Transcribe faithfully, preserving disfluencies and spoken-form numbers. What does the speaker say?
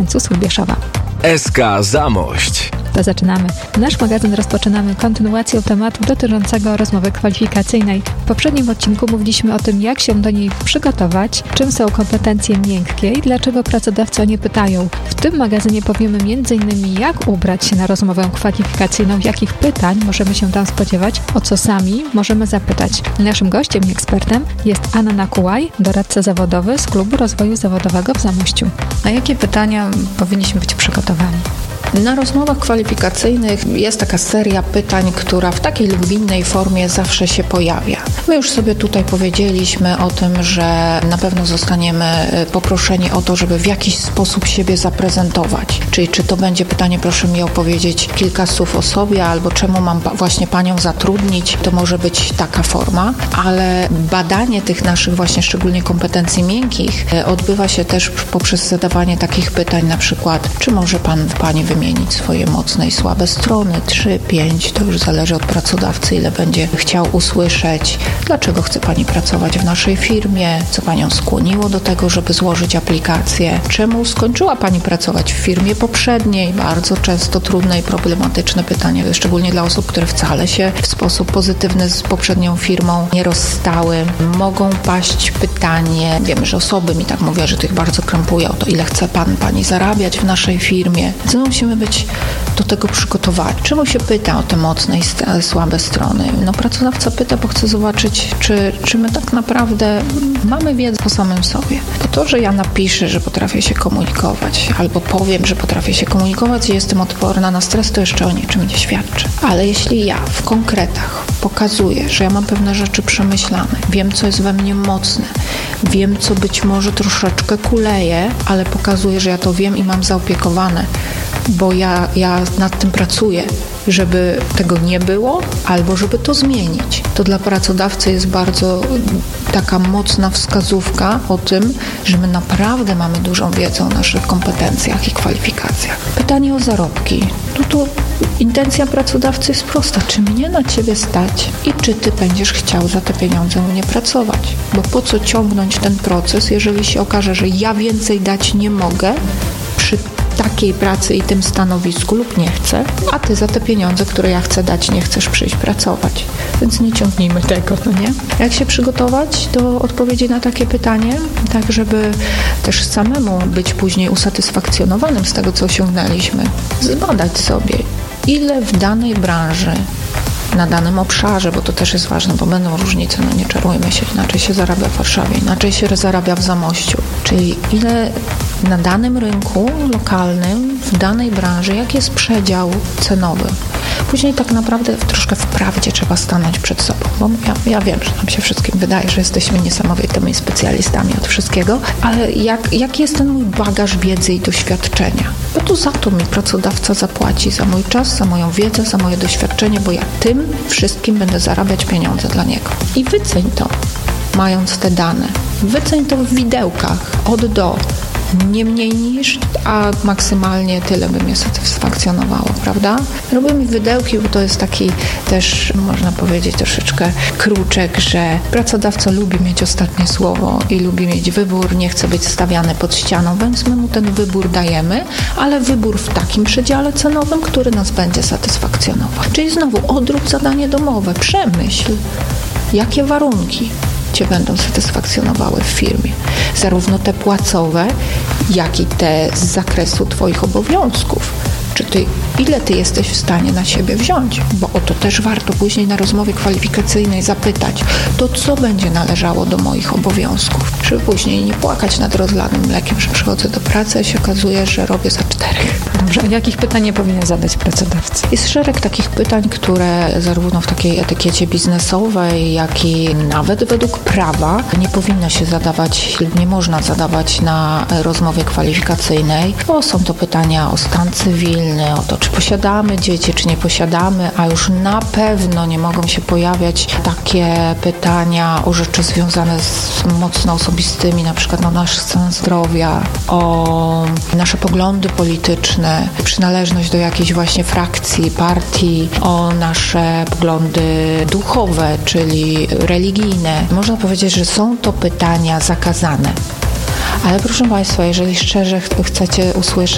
Łańcuch Bieszowa. S K Zamość. To zaczynamy. Nasz magazyn rozpoczynamy kontynuacją tematu dotyczącego rozmowy kwalifikacyjnej. W poprzednim odcinku mówiliśmy o tym, jak się do niej przygotować, czym są kompetencje miękkie i dlaczego pracodawcy o nie pytają. W tym magazynie powiemy między innymi, jak ubrać się na rozmowę kwalifikacyjną, jakich pytań możemy się tam spodziewać, o co sami możemy zapytać. Naszym gościem i ekspertem jest Anna Nakułaj, doradca zawodowy z Klubu Rozwoju Zawodowego w Zamościu. Na jakie pytania powinniśmy być przygotowani? Na rozmowach kwalifikacyjnych jest taka seria pytań, która w takiej lub innej formie zawsze się pojawia. My już sobie tutaj powiedzieliśmy o tym, że na pewno zostaniemy poproszeni o to, żeby w jakiś sposób siebie zaprezentować. Czyli czy to będzie pytanie, proszę mi opowiedzieć kilka słów o sobie, albo czemu mam właśnie Panią zatrudnić, to może być taka forma, ale badanie tych naszych właśnie szczególnie kompetencji miękkich odbywa się też poprzez zadawanie takich pytań, na przykład, czy może Pan, Pani wymienić swoje mocne i słabe strony, trzy, pięć, to już zależy od pracodawcy, ile będzie chciał usłyszeć, dlaczego chce Pani pracować w naszej firmie, co Panią skłoniło do tego, żeby złożyć aplikację, czemu skończyła Pani pracować w firmie poprzedniej, bardzo często trudne i problematyczne pytanie, szczególnie dla osób, które wcale się w sposób pozytywny z poprzednią firmą nie rozstały. Mogą paść pytanie, wiem, że osoby mi tak mówią, że to ich bardzo krępuje o to, ile chce Pan, Pani zarabiać w naszej firmie. Więc musimy być do tego przygotowani. Czemu się pyta o te mocne i słabe strony? No pracodawca pyta, bo chce zobaczyć, czy, czy my tak naprawdę mamy wiedzę o samym sobie. Bo to, że ja napiszę, że potrafię się komunikować, albo powiem, że potrafię się komunikować i jestem odporna na stres, to jeszcze o niczym nie świadczy. Ale jeśli ja w konkretach pokazuję, że ja mam pewne rzeczy przemyślane, wiem, co jest we mnie mocne, wiem, co być może troszeczkę kuleje, ale pokazuję, że ja to wiem i mam zaopiekowane, bo ja, ja nad tym pracuję, żeby tego nie było, albo żeby to zmienić. To dla pracodawcy jest bardzo taka mocna wskazówka o tym, że my naprawdę mamy dużą wiedzę o naszych kompetencjach i kwalifikacjach. Pytanie o zarobki. No to intencja pracodawcy jest prosta. Czy mnie na Ciebie stać i czy Ty będziesz chciał za te pieniądze u mnie pracować? Bo po co ciągnąć ten proces, jeżeli się okaże, że ja więcej dać nie mogę przy takiej pracy i tym stanowisku lub nie chcę, a Ty za te pieniądze, które ja chcę dać, nie chcesz przyjść pracować. Więc nie ciągnijmy tego, no nie? Jak się przygotować do odpowiedzi na takie pytanie, tak żeby też samemu być później usatysfakcjonowanym z tego, co osiągnęliśmy? Zbadać sobie, ile w danej branży, na danym obszarze, bo to też jest ważne, bo będą różnice, no nie czarujmy się, inaczej się zarabia w Warszawie, inaczej się zarabia w Zamościu. Czyli ile na danym rynku lokalnym, w danej branży, jaki jest przedział cenowy. Później tak naprawdę troszkę w prawdzie trzeba stanąć przed sobą, bo ja, ja wiem, że nam się wszystkim wydaje, że jesteśmy niesamowitymi specjalistami od wszystkiego, ale jak, jaki jest ten mój bagaż wiedzy i doświadczenia? Bo to za to mi pracodawca zapłaci, za mój czas, za moją wiedzę, za moje doświadczenie, bo ja tym wszystkim będę zarabiać pieniądze dla niego. I wyceń to, mając te dane. Wyceń to w widełkach, od do. Nie mniej niż, a maksymalnie tyle by mnie satysfakcjonowało, prawda? Robimy wydełki, bo to jest taki też, można powiedzieć, troszeczkę kruczek, że pracodawca lubi mieć ostatnie słowo i lubi mieć wybór, nie chce być stawiany pod ścianą, więc my mu ten wybór dajemy, ale wybór w takim przedziale cenowym, który nas będzie satysfakcjonował. Czyli znowu odrób zadanie domowe, przemyśl, jakie warunki Cię będą satysfakcjonowały w firmie. Zarówno te płacowe, jak i te z zakresu Twoich obowiązków. Czy ty, ile Ty jesteś w stanie na siebie wziąć? Bo o to też warto później na rozmowie kwalifikacyjnej zapytać, to co będzie należało do moich obowiązków? Żeby później nie płakać nad rozlanym mlekiem, że przychodzę do pracy, a się okazuje, że robię za czterech. Dobrze, a jakich pytań nie powinien zadać pracodawcy? Jest szereg takich pytań, które zarówno w takiej etykiecie biznesowej, jak i nawet według prawa nie powinno się zadawać, nie można zadawać na rozmowie kwalifikacyjnej, bo są to pytania o stan cywilny, o to, czy posiadamy dzieci, czy nie posiadamy, a już na pewno nie mogą się pojawiać takie pytania o rzeczy związane z mocno osobistymi, na przykład o nasz stan zdrowia, o nasze poglądy polityczne, przynależność do jakiejś właśnie frakcji, partii, o nasze poglądy duchowe, czyli religijne. Można powiedzieć, że są to pytania zakazane. Ale proszę Państwa, jeżeli szczerze ch- chcecie usłyszeć